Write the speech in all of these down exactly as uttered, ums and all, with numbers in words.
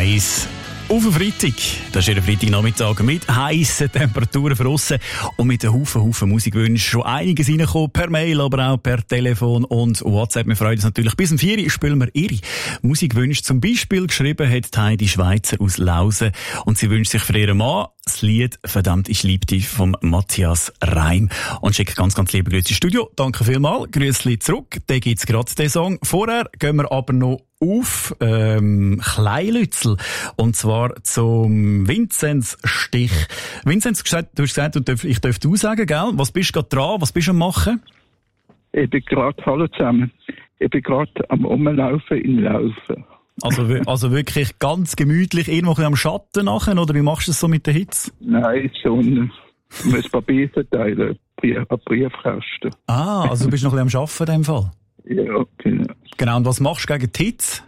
eins. Auf den Freitag. Das ist der Freitagnachmittag mit heissen Temperaturen draussen und mit einem Haufen, Haufen Musikwünschen. Schon einiges reingekommen, per Mail, aber auch per Telefon und WhatsApp. Wir freuen uns natürlich. Bis um vier Uhr spielen wir ihre Musikwünsche. Zum Beispiel geschrieben hat Heidi Schweizer aus Lausen und sie wünscht sich für ihren Mann das Lied «Verdammt, ich lieb dich» vom Matthias Reim und schickt ganz, ganz liebe Grüße ins Studio. Danke vielmals. Grüßli zurück. Da gibt's gerade den Song. Vorher gehen wir aber noch auf ähm, Kleinlützel und zwar zum Vinzenz Stich. Vinzenz, du hast gesagt, ich darf du sagen, gell? Was bist du gerade dran? Was bist du am machen? Ich bin gerade, hallo zusammen, ich bin gerade am Umlaufen in Laufen. Also, also wirklich ganz gemütlich, irgendwo am Schatten nachher, oder wie machst du das so mit der Hitze? Nein, Sonne. Ich muss Papier verteilen, Brief, ein Briefkasten. Ah, also du bist noch ein bisschen am Arbeiten in dem Fall? Ja, genau. Genau, und was machst du gegen die Hitze?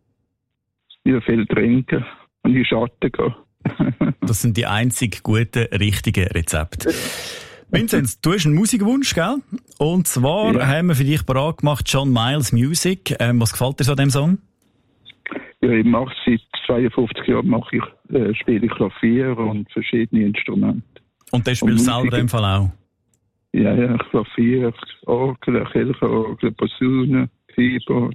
Ja, viel trinken und in den Schatten gehen. Das sind die einzig guten, richtigen Rezepte. Vinzenz, du hast einen Musikwunsch, gell? Und zwar ja. haben wir für dich parat gemacht John Miles Music. Ähm, was gefällt dir so an dem Song? Ja, ich mache seit zweiundfünfzig Jahren mache ich, äh, spiele ich Klavier und verschiedene Instrumente. Und das spielst du selber in dem Fall auch? Ja, ja, Klavier, Orgel, Kirchenorgel, Posaune, Keyboard.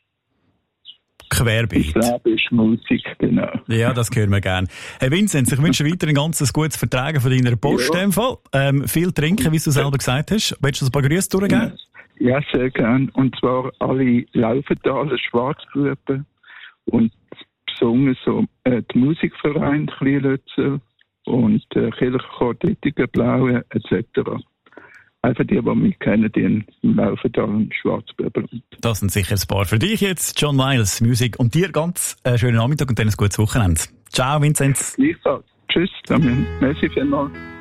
Querbeet. Das Leben ist Musik, genau. Ja, das hören wir gerne. Herr Vinzenz, ich wünsche weiter ein ganz gutes Vertragen von deiner Post. Ja. Fall. Ähm, viel trinken, wie du selber gesagt hast. Willst du ein paar Grüße durchgeben? Ja, sehr gerne. Und zwar alle Laufentaler Schwarzbuben und besungen so äh, die Musikverein Kleinlützel und äh, Kirchenchor Dittigen, Blaue et cetera. Einfach die, die mich kennen, die im Laufental und Schwarzbuben. Das sind sicher ein paar für dich jetzt. John Miles Musik und dir ganz äh, schönen Nachmittag und dann ein gutes Wochenende. Ciao, Vinzenz. Gleichfalls. Tschüss, Damian. Merci vielmals.